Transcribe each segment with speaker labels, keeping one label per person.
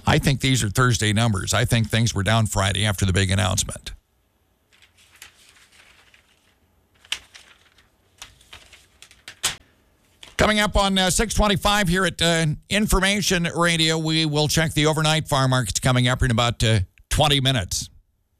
Speaker 1: I think these are Thursday numbers. I think things were down Friday after the big announcement. Coming up on 625 here at Information Radio, we will check the overnight farm markets coming up in about 20 minutes.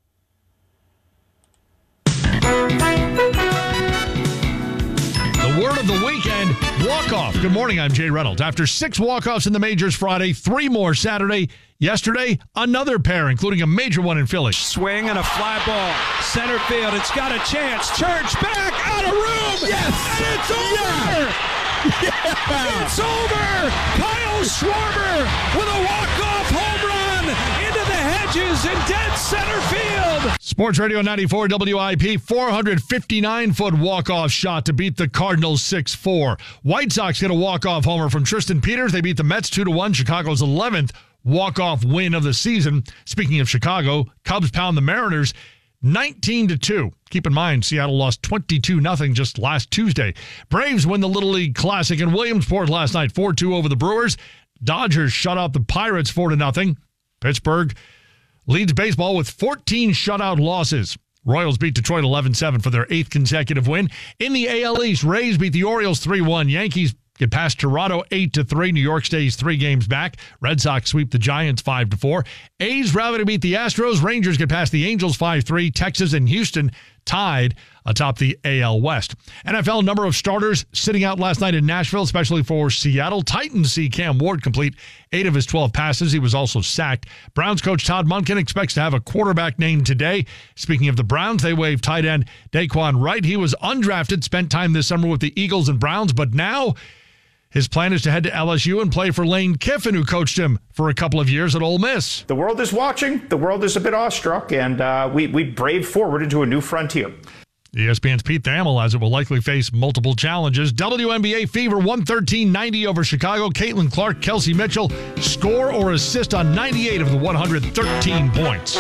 Speaker 2: The word of the weekend, walk-off. Good morning, I'm Jay Reynolds. After 6 walk-offs in the majors Friday, 3 more Saturday. Yesterday, another pair, including a major one in Philly.
Speaker 3: Swing and a fly ball. Center field, it's got a chance. Church back, out of room.
Speaker 2: Yes!
Speaker 3: And it's over! Yeah. It's over! Kyle Schwarber with a walk-off home run into the hedges in dead center field.
Speaker 2: Sports Radio 94 WIP, 459-foot walk-off shot to beat the Cardinals 6-4. White Sox get a walk-off homer from Tristan Peters. They beat the Mets 2-1, Chicago's 11th walk-off win of the season. Speaking of Chicago, Cubs pound the Mariners 19-2. Keep in mind, Seattle lost 22-0 just last Tuesday. Braves win the Little League Classic in Williamsport last night, 4-2 over the Brewers. Dodgers shut out the Pirates 4-0. Pittsburgh leads baseball with 14 shutout losses. Royals beat Detroit 11-7 for their 8th consecutive win. In the AL East, Rays beat the Orioles 3-1. Yankees get past Toronto 8-3. New York stays 3 games back. Red Sox sweep the Giants 5-4. A's rally to beat the Astros. Rangers get past the Angels 5-3. Texas and Houston tied atop the AL West. NFL number of starters sitting out last night in Nashville, especially for Seattle. Titans see Cam Ward complete 8 of his 12 passes. He was also sacked. Browns coach Todd Monken expects to have a quarterback named today. Speaking of the Browns, they waived tight end Daquan Wright. He was undrafted, spent time this summer with the Eagles and Browns, but now his plan is to head to LSU and play for Lane Kiffin, who coached him for a couple of years at Ole Miss.
Speaker 4: The world is watching. The world is a bit awestruck, and we brave forward into a new frontier.
Speaker 2: ESPN's Pete Thamel, as it will likely face multiple challenges. WNBA Fever 113-90 over Chicago. Caitlin Clark, Kelsey Mitchell score or assist on 98 of the 113 points.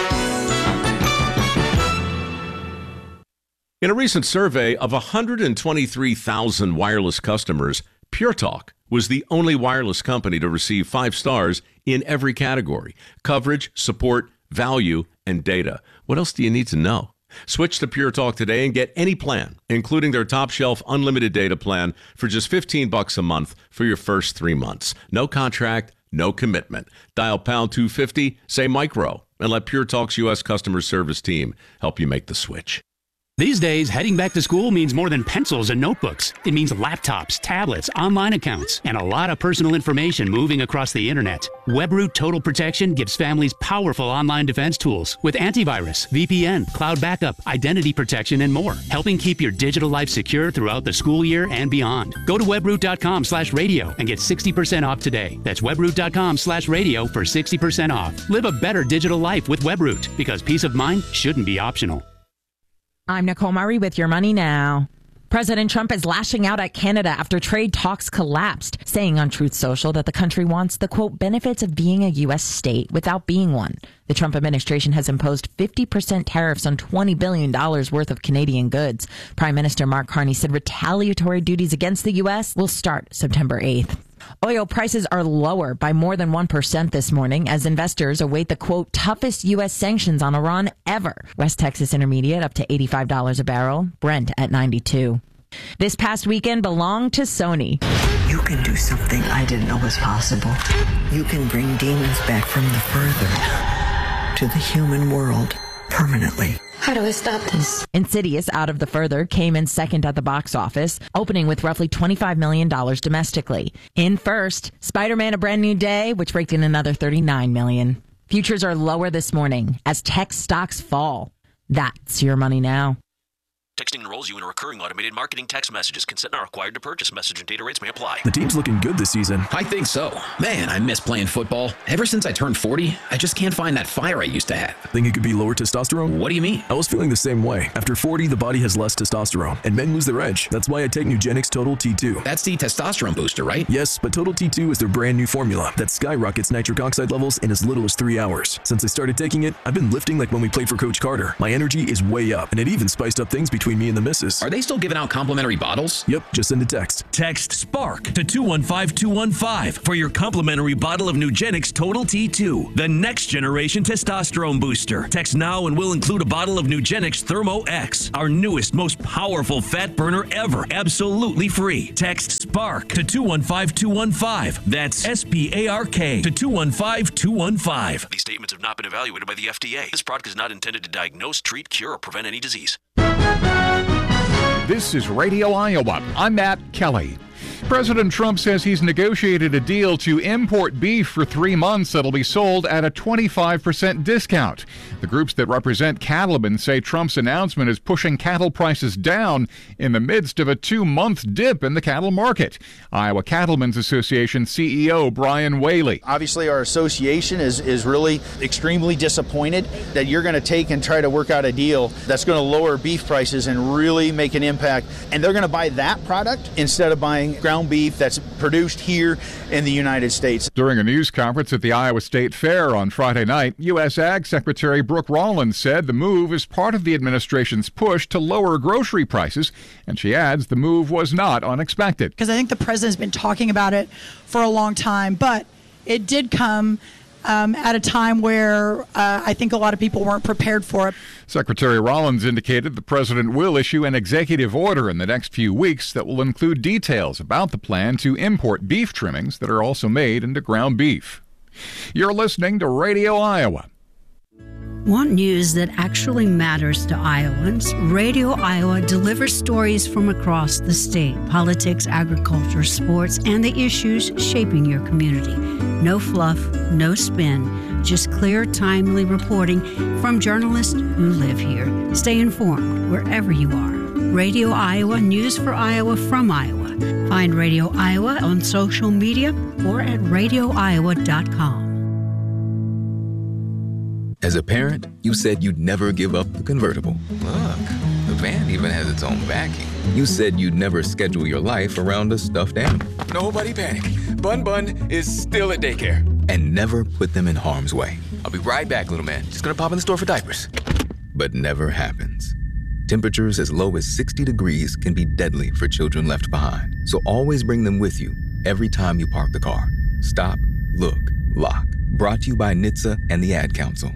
Speaker 5: In a recent survey of 123,000 wireless customers, Pure Talk was the only wireless company to receive 5 stars in every category: coverage, support, value, and data. What else do you need to know? Switch to Pure Talk today and get any plan, including their top shelf unlimited data plan, for just $15 a month for your first 3 months. No contract, no commitment. Dial pound 250, say micro, and let Pure Talk's U.S. customer service team help you make the switch.
Speaker 6: These days, heading back to school means more than pencils and notebooks. It means laptops, tablets, online accounts, and a lot of personal information moving across the internet. WebRoot Total Protection gives families powerful online defense tools with antivirus, VPN, cloud backup, identity protection, and more, helping keep your digital life secure throughout the school year and beyond. Go to webroot.com/radio and get 60% off today. That's webroot.com/radio for 60% off. Live a better digital life with WebRoot, because peace of mind shouldn't be optional.
Speaker 7: I'm Nicole Murray with Your Money Now. President Trump is lashing out at Canada after trade talks collapsed, saying on Truth Social that the country wants the, quote, benefits of being a U.S. state without being one. The Trump administration has imposed 50% tariffs on $20 billion worth of Canadian goods. Prime Minister Mark Carney said retaliatory duties against the U.S. will start September 8th. Oil prices are lower by more than 1% this morning as investors await the, quote, toughest U.S. sanctions on Iran ever. West Texas Intermediate up to $85 a barrel, Brent at $92. This past weekend belonged to Sony.
Speaker 8: You can do something I didn't know was possible. You can bring demons back from the further to the human world permanently.
Speaker 9: How do I stop this?
Speaker 7: Insidious Out of the Further came in second at the box office, opening with roughly $25 million domestically. In first, Spider-Man: A Brand New Day, which raked in another $39 million. Futures are lower this morning as tech stocks fall. That's Your Money Now.
Speaker 10: Texting enrolls you in a recurring automated marketing text messages. Consent not required to purchase. Message and data rates may apply.
Speaker 11: The team's looking good this season.
Speaker 12: I think so. Man, I miss playing football. Ever since I turned 40, I just can't find that fire I used to have.
Speaker 11: Think it could be lower testosterone?
Speaker 12: What do you mean?
Speaker 11: I was feeling the same way. After 40, the body has less testosterone, and men lose their edge. That's why I take Nugenix Total T2.
Speaker 12: That's the testosterone booster, right?
Speaker 11: Yes, but Total T2 is their brand new formula that skyrockets nitric oxide levels in as little as 3 hours. Since I started taking it, I've been lifting like when we played for Coach Carter. My energy is way up, and it even spiced up things between between me and the missus.
Speaker 12: Are they still giving out complimentary bottles?
Speaker 11: Yep, just send a text.
Speaker 9: Text SPARK to 215-215 for your complimentary bottle of Nugenix Total T2, the next generation testosterone booster. Text now and we'll include a bottle of Nugenix Thermo X, our newest, most powerful fat burner ever, absolutely free. Text SPARK to 215-215. That's SPARK to 215-215.
Speaker 10: These statements have not been evaluated by the FDA. This product is not intended to diagnose, treat, cure, or prevent any disease.
Speaker 13: This is Radio Iowa. I'm Matt Kelly. President Trump says he's negotiated a deal to import beef for 3 months that'll be sold at a 25% discount. The groups that represent cattlemen say Trump's announcement is pushing cattle prices down in the midst of a 2-month dip in the cattle market. Iowa Cattlemen's Association CEO Brian Whaley.
Speaker 14: Obviously, our association is really extremely disappointed that you're going to take and try to work out a deal that's going to lower beef prices and really make an impact. And they're going to buy that product instead of buying ground beef that's produced here in the United States.
Speaker 13: During a news conference at the Iowa State Fair on Friday night, U.S. Ag Secretary Brooke Rollins said the move is part of the administration's push to lower grocery prices, and she adds the move was not unexpected.
Speaker 15: Because I think the president's been talking about it for a long time, but it did come at a time where I think a lot of people weren't prepared for it.
Speaker 13: Secretary Rollins indicated the president will issue an executive order in the next few weeks that will include details about the plan to import beef trimmings that are also made into ground beef. You're listening to Radio Iowa.
Speaker 16: Want news that actually matters to Iowans? Radio Iowa delivers stories from across the state, politics, agriculture, sports, and the issues shaping your community. No fluff, no spin, just clear, timely reporting from journalists who live here. Stay informed wherever you are. Radio Iowa, news for Iowa from Iowa. Find Radio Iowa on social media or at radioiowa.com.
Speaker 17: As a parent, you said you'd never give up the convertible.
Speaker 18: Look, the van even has its own backing.
Speaker 17: You said you'd never schedule your life around a stuffed animal.
Speaker 18: Nobody panic. Bun Bun is still at daycare.
Speaker 17: And never put them in harm's way.
Speaker 18: I'll be right back, little man. Just gonna pop in the store for diapers.
Speaker 17: But never happens. Temperatures as low as 60 degrees can be deadly for children left behind. So always bring them with you every time you park the car. Stop, look, lock. Brought to you by NHTSA and the Ad Council.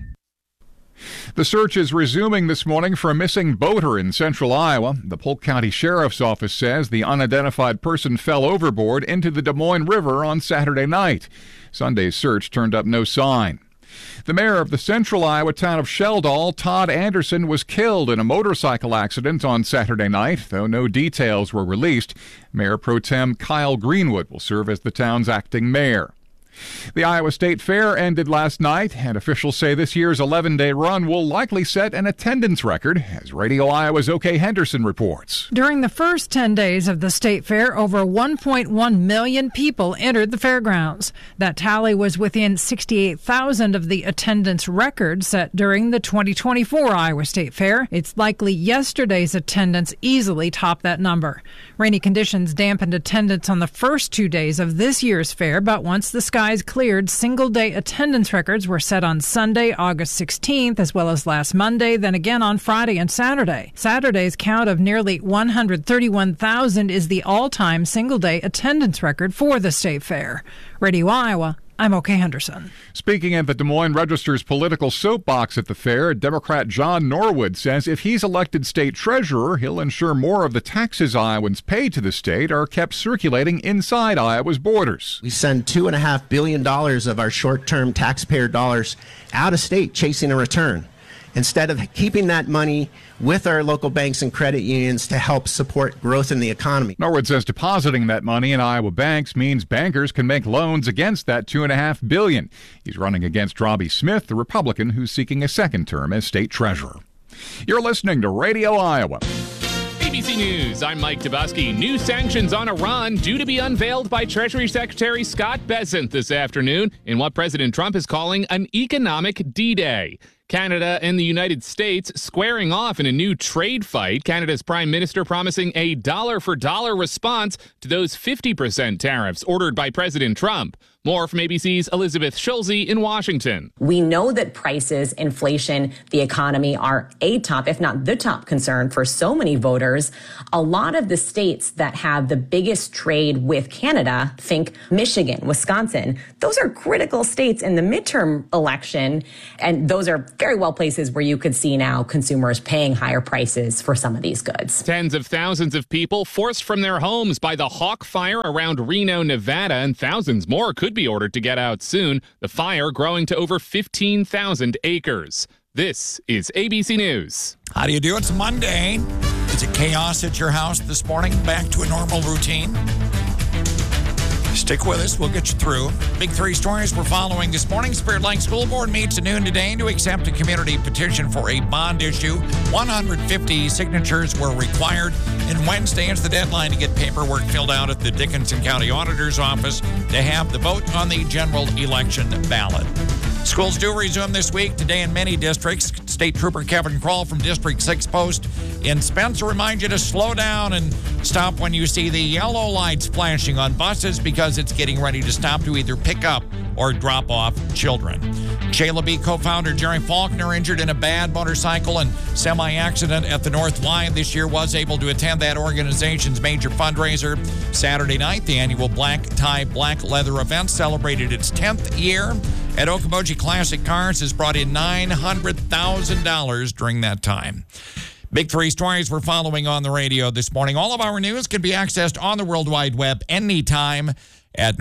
Speaker 13: The search is resuming this morning for a missing boater in central Iowa. The Polk County Sheriff's Office says the unidentified person fell overboard into the Des Moines River on Saturday night. Sunday's search turned up no sign. The mayor of the central Iowa town of Sheldall, Todd Anderson, was killed in a motorcycle accident on Saturday night, though no details were released. Mayor Pro Tem Kyle Greenwood will serve as the town's acting mayor. The Iowa State Fair ended last night, and officials say this year's 11-day run will likely set an attendance record, as Radio Iowa's O.K. Henderson reports.
Speaker 19: During the first 10 days of the State Fair, over 1.1 million people entered the fairgrounds. That tally was within 68,000 of the attendance record set during the 2024 Iowa State Fair. It's likely yesterday's attendance easily topped that number. Rainy conditions dampened attendance on the first 2 days of this year's fair, but once the skies cleared, single-day attendance records were set on Sunday, August 16th, as well as last Monday, then again on Friday and Saturday. Saturday's count of nearly 131,000 is the all-time single-day attendance record for the State Fair. Radio Iowa, I'm O.K. Henderson.
Speaker 13: Speaking at the Des Moines Register's political soapbox at the fair, Democrat John Norwood says if he's elected state treasurer, he'll ensure more of the taxes Iowans pay to the state are kept circulating inside Iowa's borders.
Speaker 20: We send $2.5 billion of our short-term taxpayer dollars out of state chasing a return, instead of keeping that money with our local banks and credit unions to help support growth in the economy.
Speaker 13: Norwood says depositing that money in Iowa banks means bankers can make loans against that $2.5 billion. He's running against Robbie Smith, the Republican who's seeking a second term as state treasurer. You're listening to Radio Iowa.
Speaker 21: ABC News, I'm Mike Tabusky. New sanctions on Iran due to be unveiled by Treasury Secretary Scott Bessent this afternoon in what President Trump is calling an economic D-Day. Canada and the United States squaring off in a new trade fight. Canada's Prime Minister promising a dollar-for-dollar response to those 50% tariffs ordered by President Trump. More from ABC's Elizabeth Schulze in Washington.
Speaker 1: We know that prices, inflation, the economy are a top, if not the top concern for so many voters. A lot of the states that have the biggest trade with Canada, think Michigan, Wisconsin, those are critical states in the midterm election. And those are very well places where you could see now consumers paying higher prices for some of these goods.
Speaker 21: Tens of thousands of people forced from their homes by the Hawk Fire around Reno, Nevada, and thousands more could be ordered to get out soon. The fire growing to over 15,000 acres. This is ABC News.
Speaker 22: How do you do? It's Monday. Is it chaos at your house this morning? Back to a normal routine? Stick with us. We'll get you through. Big three stories we're following this morning. Spirit Lake School Board meets at noon today to accept a community petition for a bond issue. 150 signatures were required, and Wednesday is the deadline to get paperwork filled out at the Dickinson County Auditor's Office to have the vote on the general election ballot. Schools do resume this week today in many districts. State Trooper Kevin Kroll from District 6 Post in Spencer reminds you to slow down and stop when you see the yellow lights flashing on buses because it's getting ready to stop to either pick up or drop off children. Shayla B. co-founder Jerry Faulkner, injured in a bad motorcycle and semi-accident at the North Line this year, was able to attend that organization's major fundraiser Saturday night. The annual Black Tie Black Leather event celebrated its 10th year. At Okoboji Classic Cars has brought in $900,000 during that time. Big three stories we're following on the radio this morning. All of our news can be accessed on the World Wide Web anytime at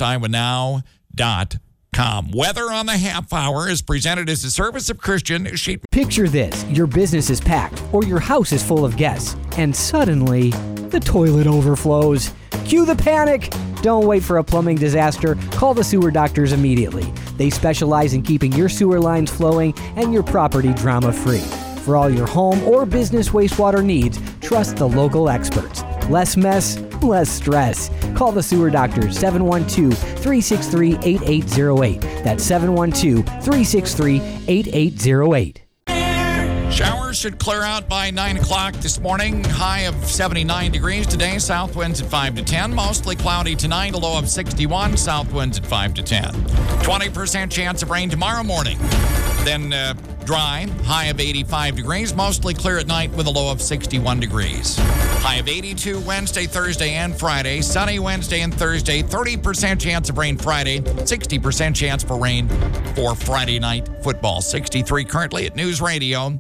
Speaker 22: northwestiowa.com. Weather on the half hour is presented as a service of Christian Sheep.
Speaker 23: Picture this. Your business is packed or your house is full of guests, and suddenly the toilet overflows. Cue the panic. Don't wait for a plumbing disaster. Call the sewer doctors immediately. They specialize in keeping your sewer lines flowing and your property drama-free. For all your home or business wastewater needs, trust the local experts. Less mess, less stress. Call the sewer doctors, 712-363-8808. That's 712-363-8808.
Speaker 22: Showers should clear out by 9 o'clock this morning. High of 79 degrees today. South winds at 5 to 10. Mostly cloudy tonight. A low of 61. South winds at 5 to 10. 20% chance of rain tomorrow morning. Then dry. High of 85 degrees. Mostly clear at night with a low of 61 degrees. High of 82 Wednesday, Thursday, and Friday. Sunny Wednesday and Thursday. 30% chance of rain Friday. 60% chance for rain for Friday night football. 63 currently at News Radio.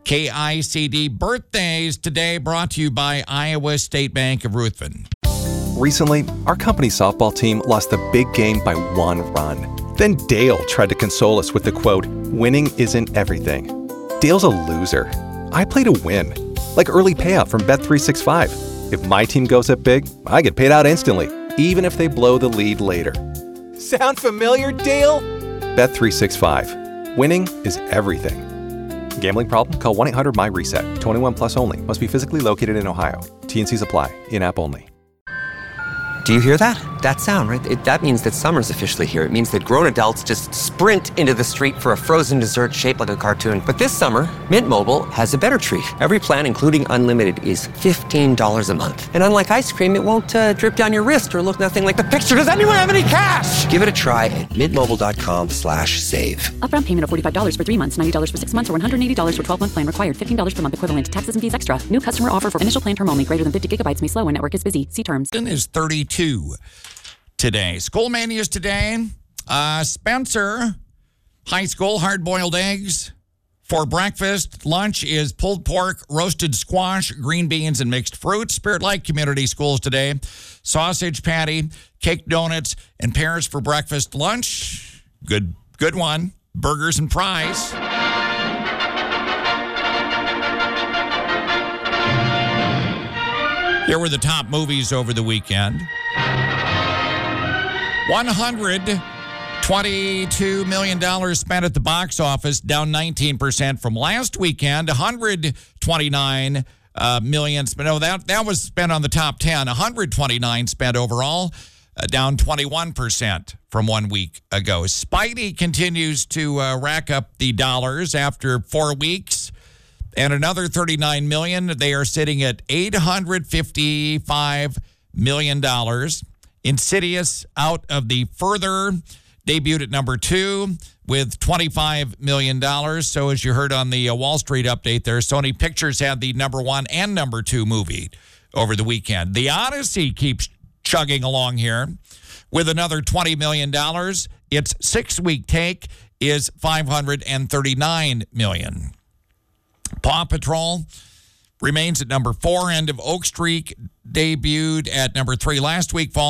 Speaker 22: KICD birthdays today brought to you by Iowa State Bank of Ruthven.
Speaker 24: Recently, our company's softball team lost the big game by 1 run. Then Dale tried to console us with the quote, "Winning isn't everything." Dale's a loser. I play to win, like early payout from Bet365. If my team goes up big, I get paid out instantly, even if they blow the lead later. Sound familiar, Dale? Bet365. Winning is everything. Gambling problem? Call 1-800-MY-RESET. 21 plus only. Must be physically located in Ohio. T&Cs apply. In-app only.
Speaker 25: Do you hear that? That sound, right? That means that summer's officially here. It means that grown adults just sprint into the street for a frozen dessert shaped like a cartoon. But this summer, Mint Mobile has a better treat. Every plan, including unlimited, is $15 a month. And unlike ice cream, it won't drip down your wrist or look nothing like the picture. Does anyone have any cash? Give it a try at mintmobile.com/save.
Speaker 26: Upfront payment of $45 for 3 months, $90 for 6 months, or $180 for 12-month plan required. $15 per month equivalent. Taxes and fees extra. New customer offer for initial plan term only. Greater than 50 gigabytes may slow when network is busy. See terms.
Speaker 22: Is 32 today. School menus today. Spencer High School, hard-boiled eggs for breakfast. Lunch is pulled pork, roasted squash, green beans, and mixed fruit. Spirit Lake Community Schools today. Sausage patty, cake donuts, and pears for breakfast. Lunch, good one. Burgers and fries. Here were the top movies over the weekend. $122 million spent at the box office, down 19% from last weekend. $129 million spent. No, that was spent on the top 10. $129 spent overall, down 21% from 1 week ago. Spidey continues to rack up the dollars after 4 weeks. And another $39 million. They are sitting at $855 million. Insidious out of the further debuted at number 2 with $25 million. So as you heard on the Wall Street update there, Sony Pictures had the number 1 and number 2 movie over the weekend. The Odyssey keeps chugging along here with another $20 million. Its 6-week take is $539 million. Paw Patrol remains at number 4. End of Oak Street debuted at number 3 last week,